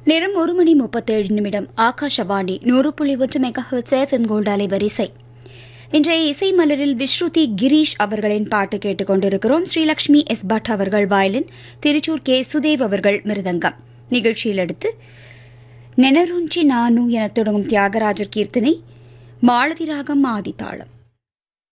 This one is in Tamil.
நேரம் 1:37 ஆகாஷவாணி 100.1 மெகாஹெர்ட்ஸ் FM கோல்ட் அலைவரிசை. இன்றைய இசை மலரில் விஸ்ருதி கிரீஷ் அவர்களின் பாட்டு கேட்டுக்கொண்டிருக்கிறோம். ஸ்ரீலட்சுமி எஸ் பட் அவர்கள் வயலின், திருச்சூர் கே சுதேவ் அவர்கள் மிருதங்கம். நிகழ்ச்சியில் அடுத்து நெனருஞ்சி நானு என தொடங்கும் தியாகராஜர் கீர்த்தனை, மாளவி ராகம் ஆதித்தாளம்.